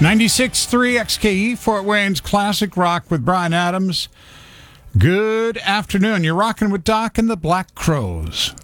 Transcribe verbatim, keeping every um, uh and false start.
ninety-six point three X K E, Fort Wayne's Classic Rock with Bryan Adams. Good afternoon. You're rocking with Doc and the Black Crowes.